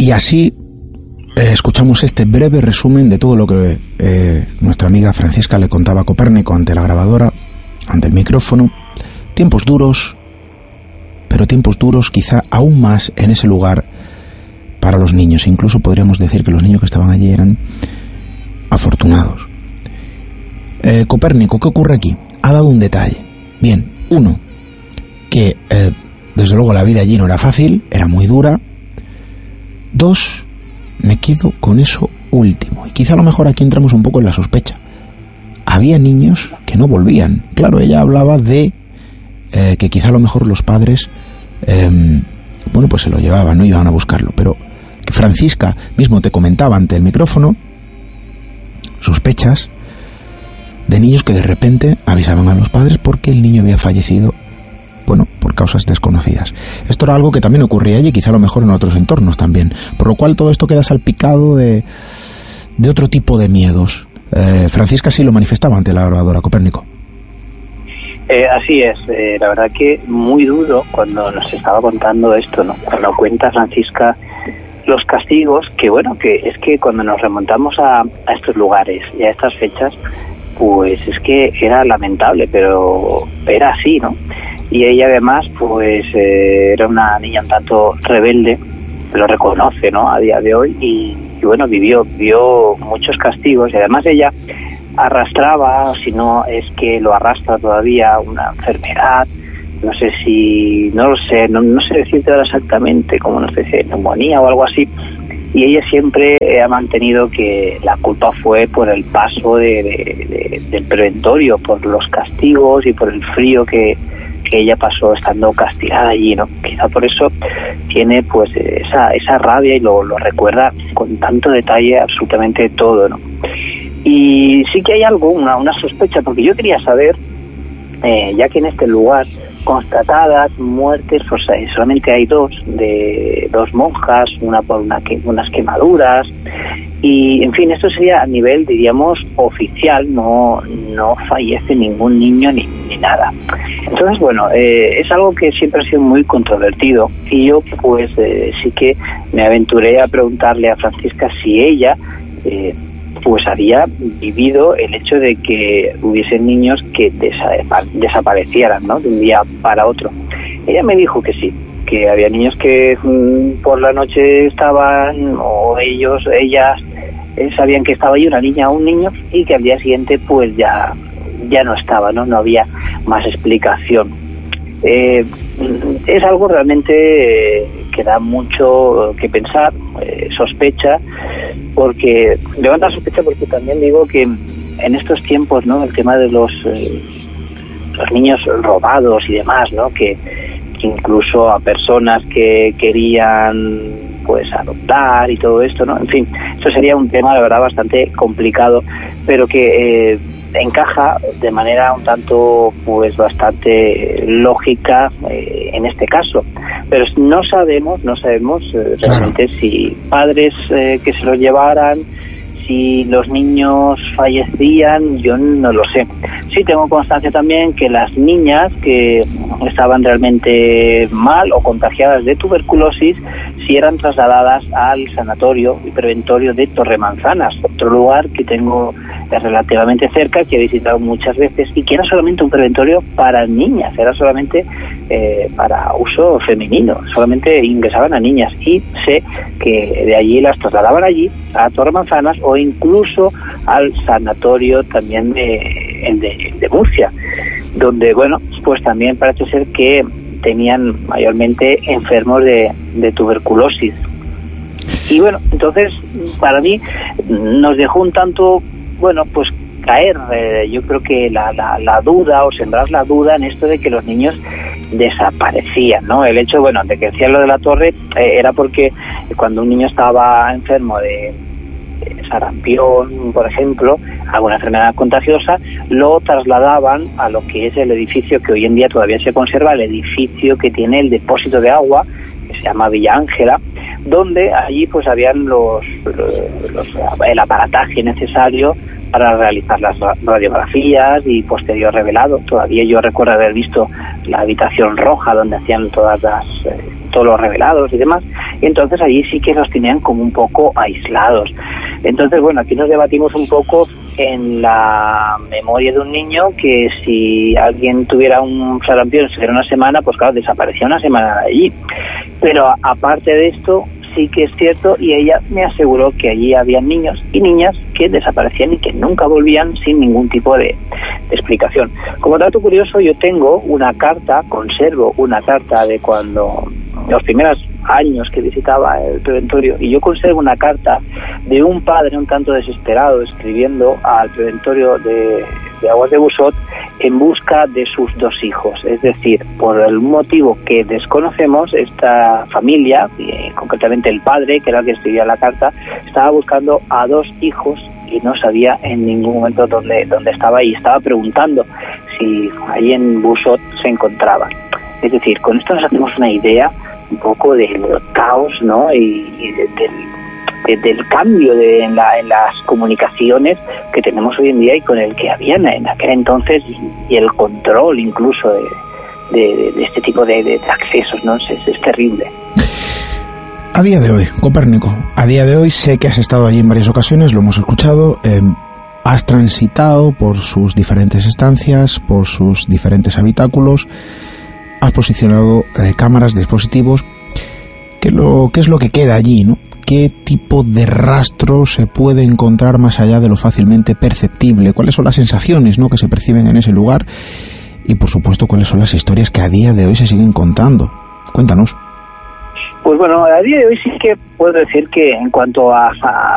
Y así escuchamos este breve resumen de todo lo que nuestra amiga Francisca le contaba a Copérnico ante la grabadora, ante el micrófono. Tiempos duros, pero tiempos duros quizá aún más en ese lugar para los niños. Incluso podríamos decir que los niños que estaban allí eran afortunados. Copérnico, ¿qué ocurre aquí? Ha dado un detalle. Bien, uno, que desde luego la vida allí no era fácil, era muy dura. Dos, me quedo con eso último. Y quizá a lo mejor aquí entramos un poco en la sospecha. Había niños que no volvían. Claro, ella hablaba de que quizá a lo mejor los padres, pues se lo llevaban, no iban a buscarlo. Pero que Francisca mismo te comentaba ante el micrófono sospechas de niños que de repente avisaban a los padres porque el niño había fallecido, por causas desconocidas. Esto era algo que también ocurría allí, quizá a lo mejor en otros entornos también, por lo cual todo esto queda salpicado de otro tipo de miedos. Francisca sí lo manifestaba ante la grabadora, Copérnico. Así es, la verdad que muy duro cuando nos estaba contando esto, ¿no? Cuando cuenta Francisca los castigos, que es que cuando nos remontamos a estos lugares y a estas fechas, pues es que era lamentable, pero era así, ¿no? Y ella además, era una niña un tanto rebelde, lo reconoce, ¿no? A día de hoy, y vivió muchos castigos, y además ella arrastraba, si no es que lo arrastra todavía, una enfermedad, no sé decirte ahora exactamente, como no sé si neumonía o algo así, y ella siempre ha mantenido que la culpa fue por el paso del preventorio, por los castigos y por el frío que ella pasó estando castigada allí, ¿no? Quizá por eso tiene pues esa rabia y lo recuerda con tanto detalle absolutamente todo, ¿no? Y sí que hay algo, una sospecha, porque yo quería saber, ya que en este lugar constatadas muertes, pues solamente hay dos monjas, una por unas quemaduras, y en fin, esto sería a nivel, diríamos, oficial, no fallece ningún niño ni nada. Entonces, es algo que siempre ha sido muy controvertido, y yo pues sí que me aventuré a preguntarle a Francisca si ella pues había vivido el hecho de que hubiesen niños que desaparecieran, ¿no? De un día para otro. Ella me dijo que sí, que había niños que por la noche estaban, o ellas sabían que estaba ahí una niña o un niño, y que al día siguiente pues ya no estaba, no había más explicación. Es algo realmente que da mucho que pensar, sospecha, porque levanta sospecha, porque también digo que en estos tiempos, ¿no? El tema de los niños robados y demás, ¿no? Que incluso a personas que querían pues adoptar y todo esto, ¿no? En fin, esto sería un tema, la verdad, bastante complicado, pero que encaja de manera un tanto pues bastante lógica en este caso, pero no sabemos realmente si padres que se los llevaran, si los niños fallecían, yo no lo sé. Sí tengo constancia también que las niñas que estaban realmente mal o contagiadas de tuberculosis sí eran trasladadas al sanatorio y preventorio de Torremanzanas, otro lugar que tengo relativamente cerca, que he visitado muchas veces, y que era solamente un preventorio para niñas, era solamente para uso femenino, solamente ingresaban a niñas, y sé que de allí las trasladaban allí a Torremanzanas, o incluso al sanatorio también de Murcia, donde pues también parece ser que tenían mayormente enfermos de tuberculosis. Y entonces para mí nos dejó un tanto pues caer, yo creo que la duda, o sembrar la duda en esto de que los niños desaparecían, ¿no? El hecho, de que decían lo de la torre, era porque cuando un niño estaba enfermo de sarampión, por ejemplo, alguna enfermedad contagiosa, lo trasladaban a lo que es el edificio que hoy en día todavía se conserva, el edificio que tiene el depósito de agua, que se llama Villa Ángela, donde allí pues habían el aparataje necesario para realizar las radiografías y posterior revelado. Todavía yo recuerdo haber visto la habitación roja donde hacían todos los revelados y demás, y entonces allí sí que los tenían como un poco aislados. Entonces, bueno, aquí nos debatimos un poco en la memoria de un niño que si alguien tuviera un sarampión en una semana, pues claro, desaparecía una semana de allí. Pero aparte de esto, sí que es cierto, y ella me aseguró que allí había niños y niñas que desaparecían y que nunca volvían sin ningún tipo de explicación. Como dato curioso, yo tengo una carta, conservo una carta de cuando los primeros años que visitaba el preventorio, y yo conservo una carta de un padre un tanto desesperado escribiendo al preventorio de Aguas de Busot en busca de sus 2 hijos. Es decir, por el motivo que desconocemos, esta familia, concretamente el padre, que era el que escribía la carta, estaba buscando a 2 hijos y no sabía en ningún momento dónde estaba, y estaba preguntando si ahí en Busot se encontraban. Es decir, con esto nos hacemos una idea un poco del caos, ¿no? y del cambio en las comunicaciones que tenemos hoy en día y con el que había en aquel entonces, y el control incluso de este tipo de accesos, ¿no? Es terrible. A día de hoy, Copérnico, a día de hoy sé que has estado allí en varias ocasiones, lo hemos escuchado, has transitado por sus diferentes estancias, por sus diferentes habitáculos, has posicionado cámaras, dispositivos. ¿Qué es lo que queda allí, no? ¿Qué tipo de rastro se puede encontrar más allá de lo fácilmente perceptible? ¿Cuáles son las sensaciones, ¿no?, que se perciben en ese lugar? Y, por supuesto, ¿cuáles son las historias que a día de hoy se siguen contando? Cuéntanos. Pues bueno, a día de hoy sí que puedo decir que en cuanto a